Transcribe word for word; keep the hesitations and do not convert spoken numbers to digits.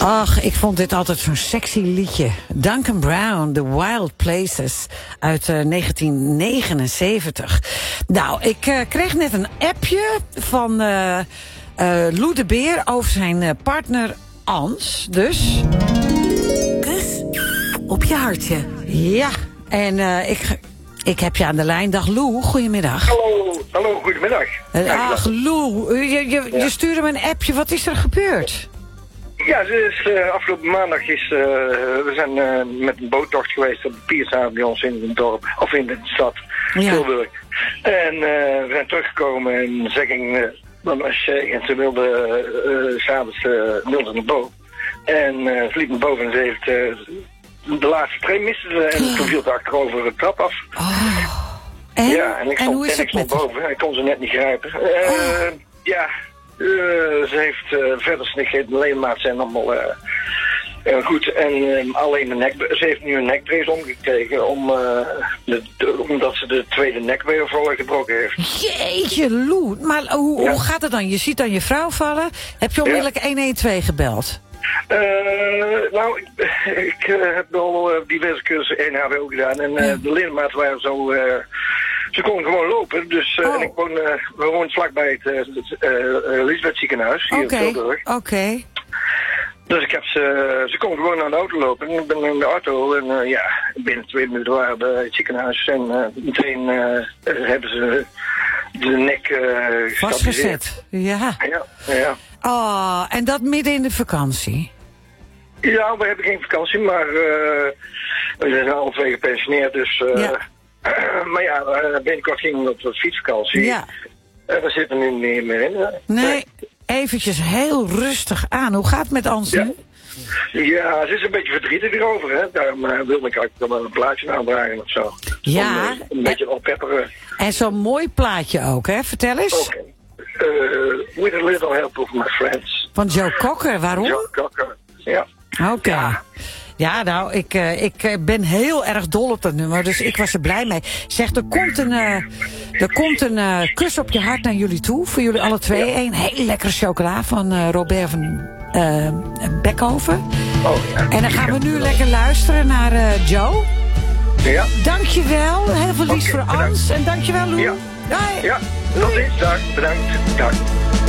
Ach, ik vond dit altijd zo'n sexy liedje. Duncan Brown, The Wild Places, uit uh, negentien negenenzeventig. Nou, ik uh, kreeg net een appje van uh, uh, Lou de Beer over zijn uh, partner Ans. Dus... Kus op je hartje. Ja, en uh, ik... Ik heb je aan de lijn. Dag Lou, goedemiddag. Hallo, hallo, goedemiddag. Uh, ach Lou, je, je, ja. je stuurde me een appje. Wat is er gebeurd? Ja, dus, uh, afgelopen maandag is, uh, we zijn uh, met een boottocht geweest op de Piershaven bij ons in het dorp, of in de stad, Ja. Tilburg. En uh, we zijn teruggekomen en ze ging, uh, dan was uh, en ze wilde uh, s'avonds uh, wilde naar boven. En uh, ze liep naar boven en ze heeft uh, de laatste trein miste ze en toen viel ze achterover de trap af. Oh. En? Ja, en ik stond, en hoe is en ik het met stond boven, ik kon ze net niet grijpen. Uh, Oh. Ja, uh, ze heeft uh, verder geen ledemaat zijn allemaal uh, uh, goed. En uh, alleen de nek, ze heeft nu een nekbrace omgekregen om, uh, de, de, omdat ze de tweede nekweervolle gebroken heeft. Jeetje, Lou. Maar hoe, Ja. hoe gaat het dan? Je ziet dan je vrouw vallen. Heb je onmiddellijk Ja. honderdtwaalf gebeld? Uh, nou, ik, ik uh, heb wel uh, diverse cursussen E N H B O gedaan en uh, Ja. de ledematen waren zo... Uh, ze kon gewoon lopen, dus uh, Oh. en ik woon, uh, we wonen vlakbij het uh, uh, uh, Lisbeth ziekenhuis hier Oké, in Tilburg. oké. Dus ik heb ze, ze kon gewoon naar de auto lopen. En ik ben in de auto en uh, ja, binnen twee minuten waren we bij het ziekenhuis. En uh, meteen uh, hebben ze de nek uh, gestabiliseerd. Vastgezet. Ja. Ja, ja. Oh, en dat midden in de vakantie. Ja, we hebben geen vakantie, maar uh, we zijn alle twee gepensioneerd. Dus, uh, Ja. maar ja, uh, binnenkort gingen we op de fietsvakantie. Ja. En we zitten nu niet meer in. Uh, Nee, eventjes heel rustig aan. Hoe gaat het met Ans Ja. nu? Ja, ze is een beetje verdrietig erover, hè. Daarom uh, wilde ik eigenlijk wel een plaatje aandragen of zo. Ja. Om, uh, een beetje oppepperen. En zo'n mooi plaatje ook, hè? Vertel eens. Oké. Uh, with a little help of my friends. Van Joe Cocker, waarom? John Cocker. Ja. Oké. Ja. Ja, nou, ik, uh, ik uh, ben heel erg dol op dat nummer, dus ik was er blij mee. Zeg, er komt een, uh, er komt een uh, kus op je hart naar jullie toe, voor jullie alle twee. Ja. Een heel lekkere chocola van uh, Robert van uh, Beckhoven. Oh, ja. En dan gaan we nu lekker luisteren naar uh, Joe. Ja. Dankjewel, heel veel liefs Oké, voor bedankt. Ans. En dankjewel, Lou. Ja. Doei. Ja. Tot ziens. Dag. Bedankt. Dag.